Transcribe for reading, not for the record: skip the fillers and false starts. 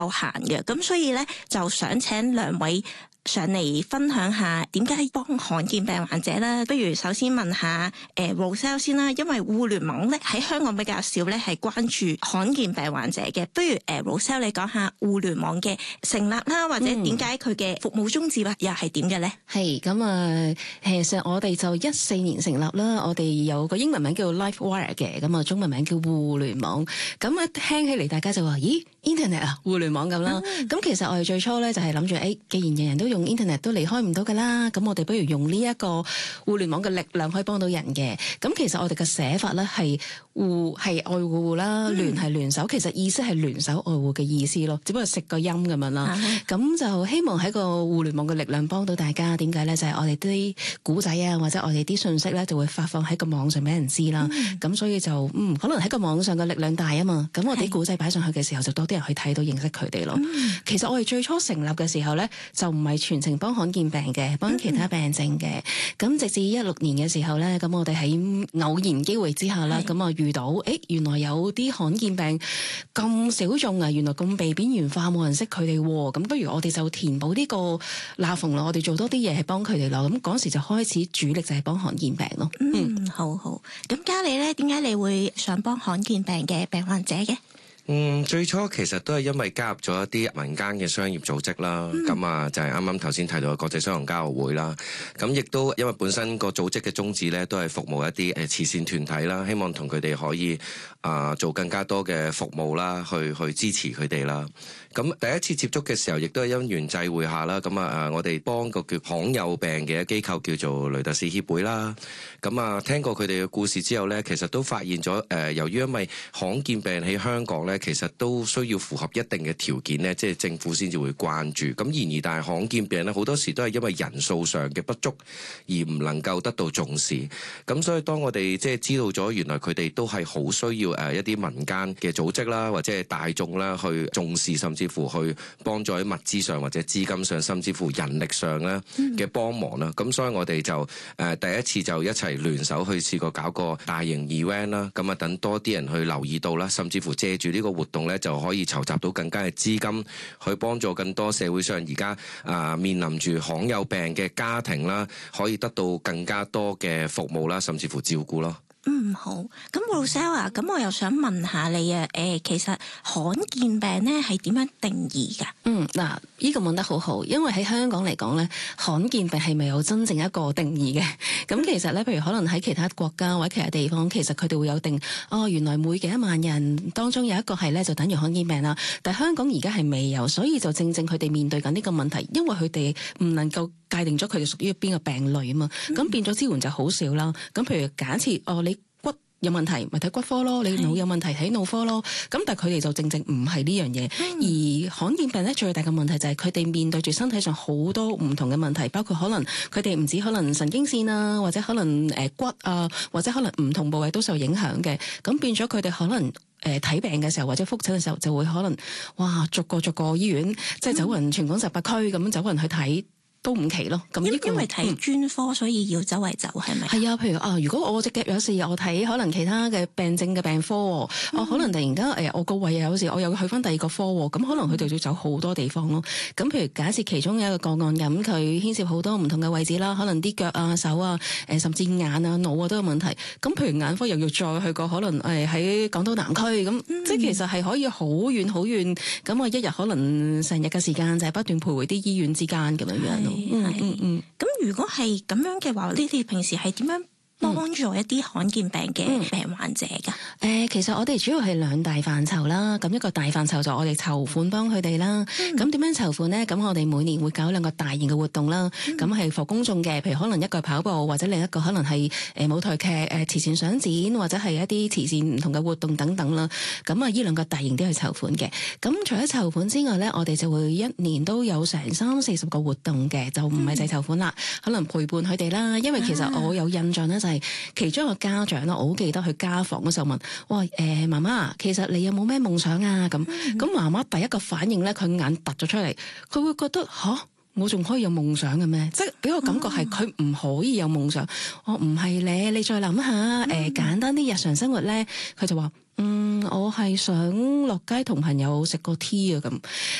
限嘅，咁所以咧就想請兩位上嚟分享下點解幫罕見病患者啦。不如首先問下Roselle 先啦，因為互聯網咧喺香港比較少咧係關注罕見病患者嘅。不如Roselle 你講下互聯網嘅成立啦，或者點解佢嘅服務宗旨又係點嘅咧？ 係咁啊，其實我哋就14年成立啦，我哋有個英文名叫 LifeWire 嘅，咁啊中文名叫互聯網。咁啊聽起嚟大家就話咦 Internet 啊互聯網咁啦。咁其實我哋最初咧就係諗住既然人人都用 Internet 都離開唔到㗎啦，咁我哋不如用呢一個互聯網嘅力量可以幫到人嘅。咁其實我哋嘅寫法咧係愛護啦，聯係聯手，其實意思係聯手愛護嘅意思咯，只不過食個音咁樣啦。咁就希望喺個互聯網嘅力量幫到大家。點解咧？就係我哋啲古仔啊，或者我哋啲信息咧，就會發放喺個網上俾人知啦。咁所以就可能喺個網上嘅力量大啊嘛。咁我哋啲古仔擺上去嘅時候，就多啲人去睇到認識佢哋咯。其實我哋最初成立嘅時候咧，就唔係全程幫罕見病嘅，幫其他病症嘅。咁直至16年嘅時候咧，咁我哋喺偶然機會之下啦，咁啊遇到原來有啲罕見病咁小眾啊，原來咁被邊緣化，冇人識佢哋喎。咁不如我哋就填補呢個罅縫啦，我哋做多啲嘢係幫佢哋咯。咁嗰時就開始主力就係幫罕見病咯。 好好。咁嘉莉咧，點解你會想幫罕見病嘅病患者嘅？ 最初其實都係因為加入咗一啲民間嘅商業組織啦，咁啊就係啱啱頭先提到嘅國際商業交流會啦，咁亦都因為本身個組織嘅宗旨咧，都係服務一啲慈善團體啦，希望同佢哋可以做更加多嘅服務啦，去支持佢哋啦。咁第一次接觸嘅時候，亦都係因緣際會下啦。咁我哋幫個叫罕有病嘅機構叫做雷特氏協會啦。咁聽過佢哋嘅故事之後咧，其實都發現咗由於因為罕見病喺香港咧，其實都需要符合一定嘅條件咧，即係政府先至會關注。咁然而，但係罕見病咧，好多時都係因為人數上嘅不足而唔能夠得到重視。咁所以當我哋即係知道咗原來佢哋都係好需要一啲民間嘅組織啦，或者係大眾啦去重視，甚至乎去幫助喺物資上或者資金上，甚至乎人力上咧嘅幫忙啦。咁所以我哋就第一次就一齊聯手去試過搞個大型 event 啦。咁等多啲人去留意到啦，甚至乎借住呢個活動咧，就可以籌集到更加嘅資金，去幫助更多社會上而家面臨住罕有病嘅家庭啦，可以得到更加多嘅服務啦，甚至乎照顧咯。 好。咁 Roselle 啊，咁我又想問下你啊，其實罕見病咧係點樣定義㗎？ 嗱，呢個問得好好，因為喺香港嚟講咧，罕見病係咪有真正一個定義嘅？咁其實咧，譬如可能喺其他國家或者其他地方，其實佢哋會有定，原來每幾1萬人當中有一個係咧，就等於罕見病啦。但係香港而家係未有，所以就正正佢哋面對緊呢個問題，因為佢哋唔能夠界定咗佢哋屬於邊個病類啊嘛，咁變咗支援就好少啦。咁譬如假設你骨有問題，咪睇骨科咯；你腦有問題睇腦科咯。咁但係佢哋就正正唔係呢樣嘢。而罕見病咧最大嘅問題就係佢哋面對住身體上好多唔同嘅問題，包括可能佢哋唔止可能神經線啊，或者可能骨啊，或者可能唔同部位都受影響嘅。咁變咗佢哋可能睇病嘅時候或者覆診嘅時候就會可能逐個醫院即係走勻全港18區咁樣走勻去睇。都唔奇咯，咁因為睇專科，所以要周圍走，係咪？ 係啊，譬如如果我隻腳有事，我睇可能其他嘅病症嘅病科，我可能突然間我個胃有事，我又去翻第二個科，咁可能佢哋要走好多地方咯。咁譬如假設其中有一個個案咁，佢牽涉好多唔同嘅位置啦，可能啲腳啊、手啊、甚至眼啊、腦啊都有問題。咁譬如眼科又要再去過可能喺港島南區咁，即係其實係可以好遠好遠。咁我一日可能成日嘅時間就係不斷徘徊啲醫院之間咁樣樣咯。 咁如果係咁樣嘅話，你哋平時係點樣幫助一啲罕見病嘅病患者㗎？ 其實我哋主要係2大範疇啦。咁一個大範疇就我哋籌款幫佢哋啦。咁點樣籌款呢？咁我哋每年會搞2個大型嘅活動啦。咁係服公眾嘅，譬如可能一個係跑步，或者另一個可能係舞台劇、慈善相展，或者係一啲慈善唔同嘅活動等等啦。咁呢2個大型都係籌款嘅。咁除咗籌款之外呢，我哋就會一年都有成30-40個活動嘅，就唔係淨係籌款啦，可能陪伴佢哋啦。因為其實我有印象咧，就係其中一個家長啦，我好記得去家訪嗰時候問：喂，媽媽，其實你有冇咩夢想啊？咁媽媽第一個反應咧，佢眼突咗出嚟，佢會覺得我仲可以有夢想嘅咩？即係俾我感覺係佢唔可以有夢想。我唔係你再諗下，簡單啲日常生活咧，佢就話我係想落街同朋友食個 tea 啊咁。